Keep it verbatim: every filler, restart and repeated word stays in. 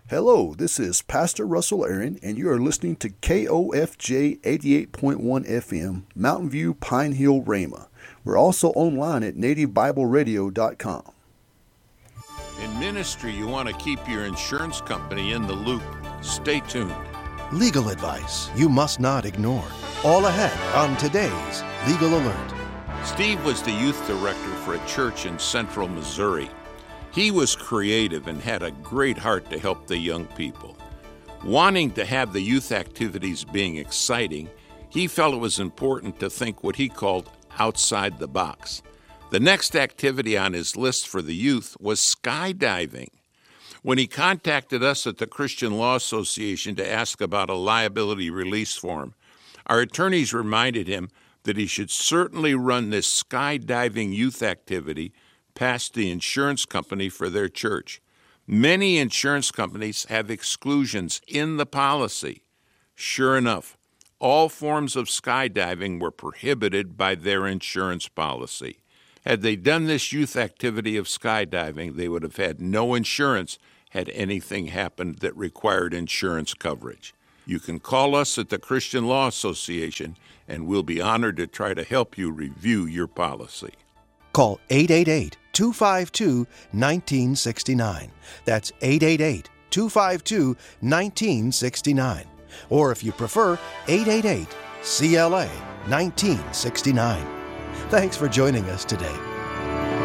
Hello, this is Pastor Russell Aaron, and you are listening to K O F J eighty-eight point one F M, Mountain View, Pine Hill, Rhema. We're also online at native bible radio dot com. In ministry, you want to keep your insurance company in the loop. Stay tuned. Legal advice you must not ignore. All ahead on today's Legal Alert. Steve was the youth director for a church in central Missouri. He was creative and had a great heart to help the young people. Wanting to have the youth activities being exciting, he felt it was important to think what he called outside the box. The next activity on his list for the youth was skydiving. When he contacted us at the Christian Law Association to ask about a liability release form, our attorneys reminded him that he should certainly run this skydiving youth activity past the insurance company for their church. Many insurance companies have exclusions in the policy. Sure enough, all forms of skydiving were prohibited by their insurance policy. Had they done this youth activity of skydiving, they would have had no insurance had anything happened that required insurance coverage. You can call us at the Christian Law Association, and we'll be honored to try to help you review your policy. Call eight eight eight, two five two, one nine six nine. That's eight eight eight, two five two, one nine six nine. Or if you prefer, eight eight eight, C L A, one nine six nine. Thanks for joining us today